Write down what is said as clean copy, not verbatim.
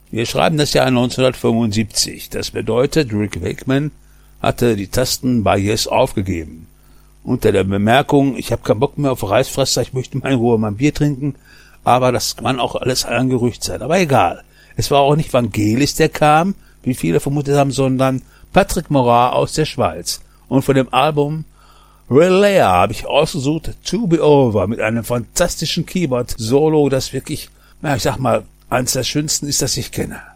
Wir schreiben das Jahr 1975. Das bedeutet, Rick Wakeman hatte die Tasten bei Yes aufgegeben. Unter der Bemerkung, ich habe keinen Bock mehr auf Reisfresser, ich möchte mal in Ruhe mein Bier trinken, aber das kann auch alles ein Gerücht sein. Aber egal. Es war auch nicht Vangelis, der kam, wie viele vermutet haben, sondern Patrick Morat aus der Schweiz. Und von dem Album Relaya habe ich ausgesucht To Be Over mit einem fantastischen Keyboard-Solo, das wirklich, ich sag mal, eines der schönsten ist, das ich kenne.